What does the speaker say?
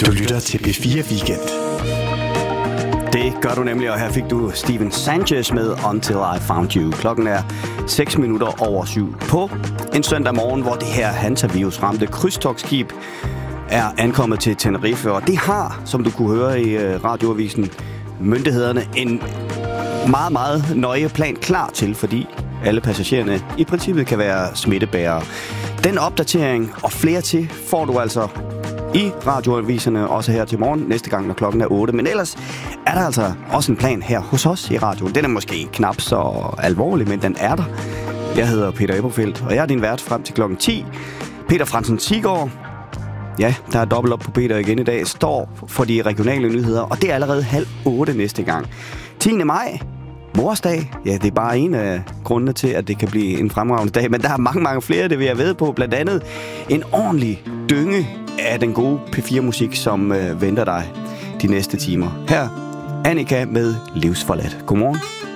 Du lytter til P4 Weekend. Det gør du nemlig, og her fik du Steven Sanchez med Until I Found You. Klokken er 7:06 på en søndag morgen, hvor det her hantavirus-ramte krydstogtskib er ankommet til Tenerife. Og det har, som du kunne høre i radioavisen, myndighederne en meget, meget nøje plan klar til, fordi alle passagererne i princippet kan være smittebærere. Den opdatering og flere til får du altså i radioaviserne, også her til morgen, næste gang, når klokken er 8. Men ellers er der altså også en plan her hos os i radioen. Den er måske knap så alvorlig, men den er der. Jeg hedder Peter Eberfeldt, og jeg er din vært frem til klokken 10. Peter Fransen Siggaard, ja, der er dobbelt op på Peter igen i dag, står for de regionale nyheder, og det er allerede 7:30 næste gang. 10. maj, Morsdag, ja, det er bare en af grundene til, at det kan blive en fremragende dag, men der er mange, mange flere, det vil jeg ved på. Blandt andet en ordentlig dynge af den gode P4-musik, som venter dig de næste timer. Her, Annika med Livsforladt. Godmorgen.